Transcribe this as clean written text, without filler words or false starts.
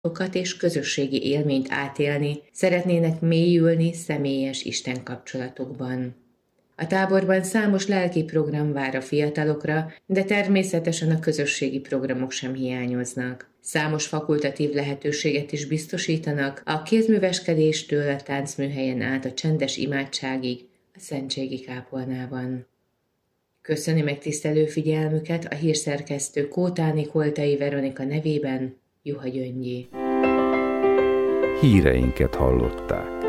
és közösségi élményt átélni, szeretnének mélyülni személyes Isten kapcsolatokban. A táborban számos lelki program vár a fiatalokra, de természetesen a közösségi programok sem hiányoznak. Számos fakultatív lehetőséget is biztosítanak, a kézműveskedéstől a táncműhelyen át a csendes imádságig, a szentségi kápolnában. Köszöni megtisztelő figyelmüket a hírszerkesztő Kótáni Koltai Veronika nevében, Juha Gyöngyi. Híreinket hallották.